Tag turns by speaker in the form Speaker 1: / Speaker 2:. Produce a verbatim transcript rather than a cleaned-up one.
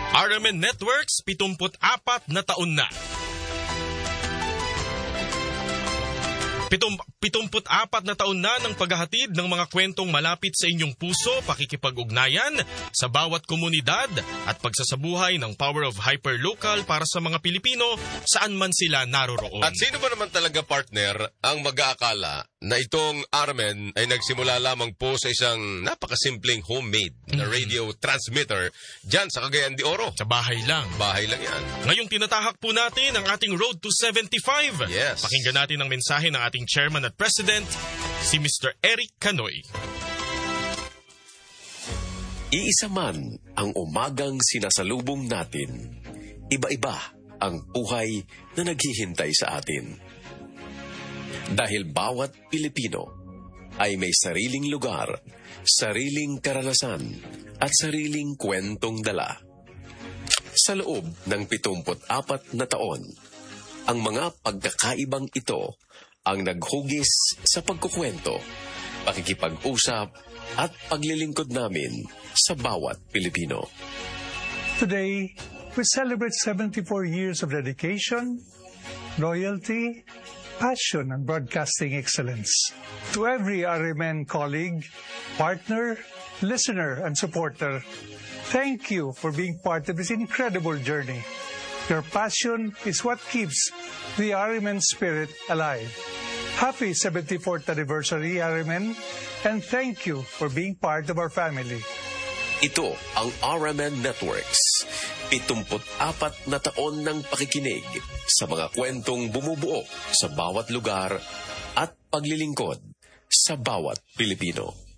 Speaker 1: R M N Networks, pitungput apat na taon na. Pitum, pitumput apat na taon na ng paghahatid ng mga kwentong malapit sa inyong puso, pakikipag-ugnayan sa bawat komunidad at pagsasabuhay ng Power of Hyperlocal para sa mga Pilipino saan man sila naroroon.
Speaker 2: At sino ba naman talaga, partner, ang mag-aakala na itong R M N ay nagsimula lamang po sa isang napakasimpleng homemade na radio transmitter dyan sa Cagayan de Oro?
Speaker 1: Sa bahay lang.
Speaker 2: Bahay lang yan.
Speaker 1: Ngayong tinatahak po natin ang ating Road to seventy-five. Yes. Pakinggan natin ang mensahe ng ating Chairman at President, si Mister Eric Canoy.
Speaker 3: Iisa man ang umagang sinasalubong natin. Iba-iba ang buhay na naghihintay sa atin. Dahil bawat Pilipino ay may sariling lugar, sariling karanasan, at sariling kwentong dala. Sa loob ng pitumput apat na taon, ang mga pagkakaibang ito ang naghugis sa pagkukwento, pakikipag-usap, at paglilingkod namin sa bawat Pilipino.
Speaker 4: Today, we celebrate seventy-four years of dedication, loyalty, passion, and broadcasting excellence. To every R M N colleague, partner, listener, and supporter, thank you for being part of this incredible journey. Your passion is what keeps the R M N spirit alive. Happy seventy-fourth anniversary, R M N, and thank you for being part of our family.
Speaker 3: Ito ang R M N Networks. Pitumput apat na taon ng pakikinig sa mga kwentong bumubuo sa bawat lugar at paglilingkod sa bawat Pilipino.